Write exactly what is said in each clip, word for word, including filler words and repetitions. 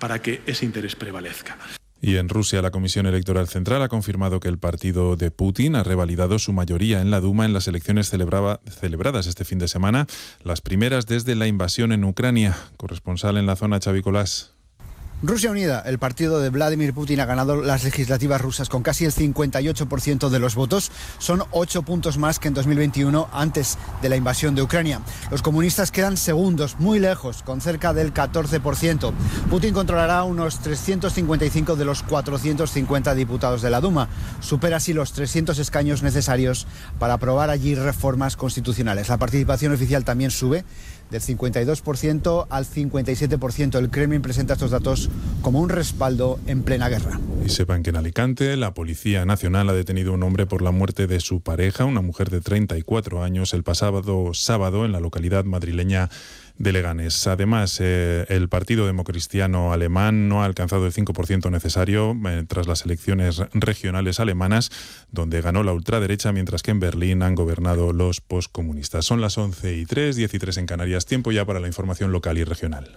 para que ese interés prevalezca. Y en Rusia, la Comisión Electoral Central ha confirmado que el partido de Putin ha revalidado su mayoría en la Duma en las elecciones celebraba, celebradas este fin de semana, las primeras desde la invasión en Ucrania. Corresponsal en la zona, Xavi Colás. Rusia Unida, el partido de Vladimir Putin, ha ganado las legislativas rusas con casi el cincuenta y ocho por ciento de los votos. Son ocho puntos más que en dos mil veintiuno, antes de la invasión de Ucrania. Los comunistas quedan segundos, muy lejos, con cerca del catorce por ciento. Putin controlará unos trescientos cincuenta y cinco de los cuatrocientos cincuenta diputados de la Duma. Supera así los trescientos escaños necesarios para aprobar allí reformas constitucionales. La participación oficial también sube del cincuenta y dos por ciento al cincuenta y siete por ciento. El Kremlin presenta estos datos como un respaldo en plena guerra. Y sepan que en Alicante la Policía Nacional ha detenido a un hombre por la muerte de su pareja, una mujer de treinta y cuatro años, el pasado sábado en la localidad madrileña de Leganés. Además, eh, el Partido Democristiano Alemán no ha alcanzado el cinco por ciento necesario eh, tras las elecciones regionales alemanas, donde ganó la ultraderecha, mientras que en Berlín han gobernado los poscomunistas. Son las once y tres, diez y tres en Canarias. Tiempo ya para la información local y regional.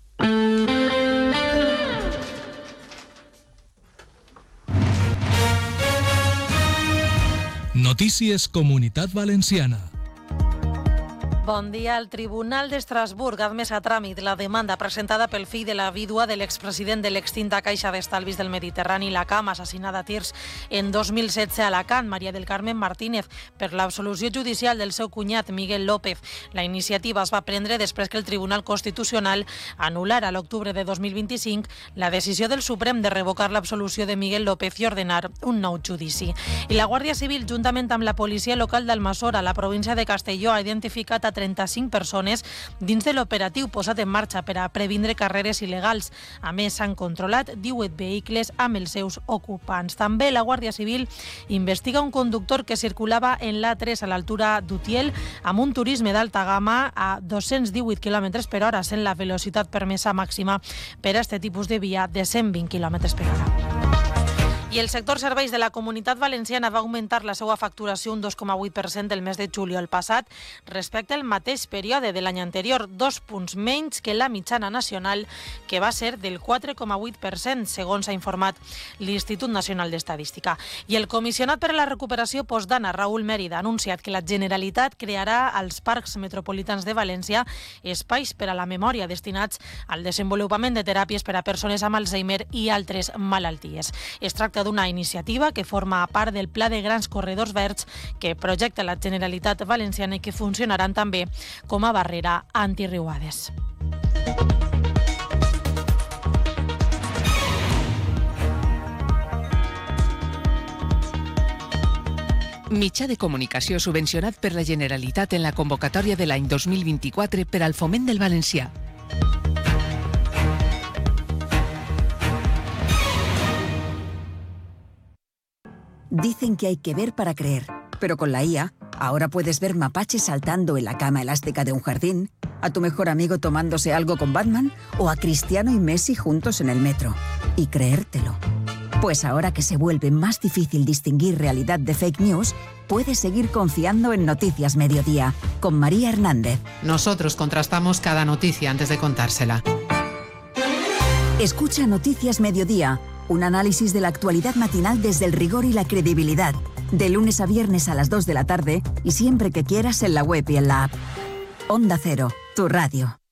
Notícies Comunitat Valenciana. Bon dia. El Tribunal d'Estrasburg ha admès a tràmit la demanda presentada pel fill de la vídua de l'expresident de l'extinta Caixa d'Estalvis del Mediterrani, la C A M, assassinada a tirs en dos mil setze a Alacant, Maria del Carmen Martínez, per l'absolució judicial del seu cunyat, Miguel López. La iniciativa es va prendre després que el Tribunal Constitucional anul·lara a l'octubre de dos mil vint-i-cinc la decisió del Suprem de revocar l'absolució de Miguel López i ordenar un nou judici. I la Guàrdia Civil, juntament amb la policia local d'Almassora, a la província de Castelló, ha identificat a trenta-cinc persones dins de l'operatiu posat en marxa per a previndre carreres il·legals. A més, s'han controlat divuit vehicles amb els seus ocupants. També la Guàrdia Civil investiga un conductor que circulava en l'A tres a l'altura d'Utiel amb un turisme d'alta gamma a dos-cents divuit quilòmetres per hora, sent la velocitat permesa màxima per a aquest tipus de via de cent vint quilòmetres per hora. I el sector serveis de la Comunitat Valenciana va augmentar la seva facturació un dos coma vuit per cent el mes de juliol passat respecte al mateix període de l'any anterior, dos punts menys que la mitjana nacional, que va ser del quatre coma vuit per cent, segons ha informat l'Institut Nacional d'Estadística. I el comissionat per a la recuperació postdana, Raül Mèrida, ha anunciat que la Generalitat crearà als parcs metropolitans de València espais per a la memòria destinats al desenvolupament de teràpies per a persones amb Alzheimer i altres malalties. Es tracta d'una iniciativa que forma part del Pla de Grans Corredors Verds que projecta la Generalitat Valenciana i que funcionaran també com a barrera antiriuades. Mitjà de comunicació subvencionat per la Generalitat en la convocatòria de l'any dos mil vint-i-quatre per al foment del valencià. Dicen que hay que ver para creer, pero con la I A, ahora puedes ver mapaches saltando en la cama elástica de un jardín, a tu mejor amigo tomándose algo con Batman o a Cristiano y Messi juntos en el metro. Y creértelo. Pues ahora que se vuelve más difícil distinguir realidad de fake news, puedes seguir confiando en Noticias Mediodía, con María Hernández. Nosotros contrastamos cada noticia antes de contársela. Escucha Noticias Mediodía, un análisis de la actualidad matinal desde el rigor y la credibilidad, de lunes a viernes a las dos de la tarde y siempre que quieras en la web y en la app. Onda Cero, tu radio.